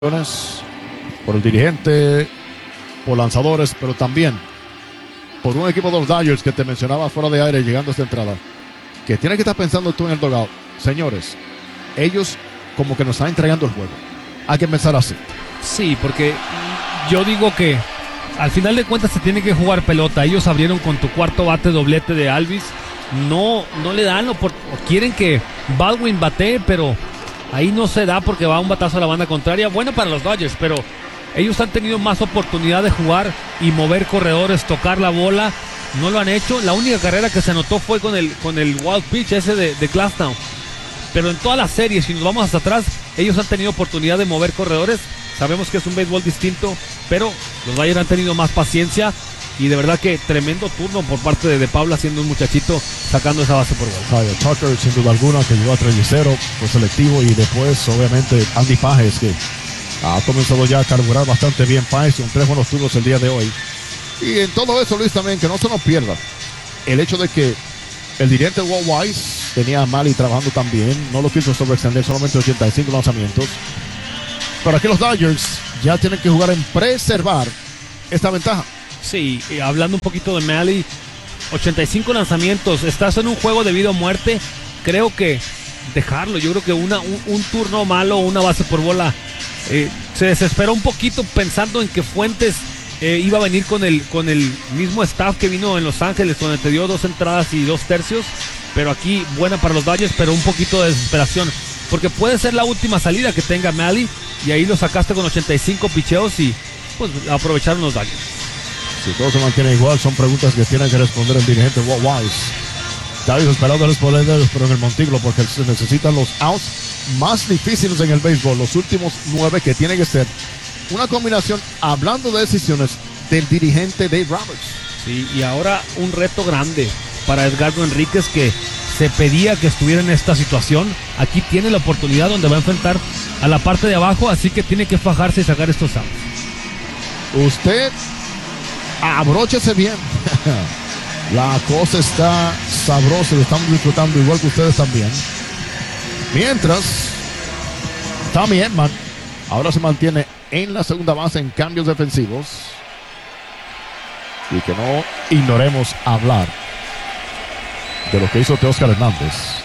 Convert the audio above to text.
por el dirigente, por lanzadores, pero también por un equipo de los Dodgers que te mencionaba fuera de aire llegando a esta entrada, que tiene que estar pensando tú en el dugout. Señores, ellos como que nos están entregando el juego. Hay que empezar así. Sí, porque yo digo que al final de cuentas se tiene que jugar pelota. Ellos abrieron con tu cuarto bate doblete de Alvis. No le dan o quieren que Baldwin batee, pero ahí no se da porque va un batazo a la banda contraria. Bueno para los Dodgers, pero ellos han tenido más oportunidad de jugar y mover corredores, tocar la bola. No lo han hecho. La única carrera que se anotó fue con el wild pitch ese de Glasnow. Pero en toda la serie, si nos vamos hasta atrás, ellos han tenido oportunidad de mover corredores. Sabemos que es un béisbol distinto, pero los Dodgers han tenido más paciencia. Y de verdad que tremendo turno por parte de Paula, siendo un muchachito, sacando esa base por gol. Tucker, sin duda alguna, que llegó a 3-0, fue selectivo. Y después, obviamente, Andy Pages, que ha comenzado ya a carburar bastante bien. Pages con 3 buenos turnos el día de hoy. Y en todo eso, Luis, también, que no se nos pierda el hecho de que el dirigente Walt Weiss tenía a Mali trabajando también. No lo quiso sobreextender, solamente 85 lanzamientos. Pero aquí los Dodgers ya tienen que jugar en preservar esta ventaja. Sí, hablando un poquito de Mali, 85 lanzamientos, estás en un juego de vida o muerte, creo que dejarlo. Yo creo que un turno malo, una base por bola, se desesperó un poquito pensando en que Fuentes iba a venir con el mismo staff que vino en Los Ángeles, donde te dio 2 entradas y 2 tercios, pero aquí buena para los Dodgers, pero un poquito de desesperación, porque puede ser la última salida que tenga Mali, y ahí lo sacaste con 85 picheos y pues aprovecharon los Dodgers. Si todo se mantiene igual, son preguntas que tiene que responder el dirigente Walt Weiss. Está desesperado responderles, pero en el montículo, porque se necesitan los outs más difíciles en el béisbol, los últimos 9, que tiene que ser una combinación, hablando de decisiones, del dirigente Dave Roberts. Sí, y ahora un reto grande para Edgardo Enríquez, que se pedía que estuviera en esta situación. Aquí tiene la oportunidad donde va a enfrentar a la parte de abajo, así que tiene que fajarse y sacar estos outs. Usted abróchese bien. La cosa está sabrosa, lo estamos disfrutando igual que ustedes también. Mientras, Tommy Edman ahora se mantiene en la segunda base en cambios defensivos. Y que no ignoremos hablar de lo que hizo Teóscar Hernández.